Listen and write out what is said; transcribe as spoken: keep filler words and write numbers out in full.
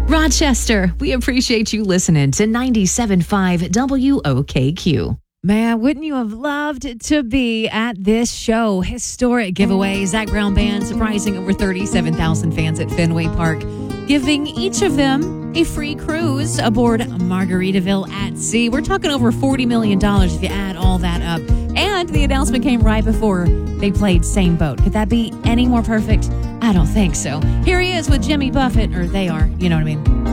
Rochester, we appreciate you listening to ninety-seven point five W O K Q. Man, wouldn't you have loved to be at this show? Historic giveaway. Zac Brown Band surprising over thirty-seven thousand fans at Fenway Park, giving each of them a free cruise aboard Margaritaville at Sea. We're talking over forty million dollars if you add all that up. And the announcement came right before they played Same Boat. Could that be any more perfect? I don't think so. Here he is with Jimmy Buffett, or they are, you know what I mean.